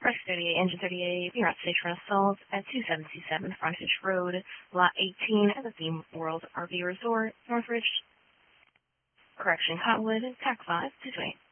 Press 38, Engine 38, you're at station assault at 2727 Frontage Road, Lot 18 at the Theme World RV Resort, Northridge. Correction, Cottonwood, TAC 5, 228.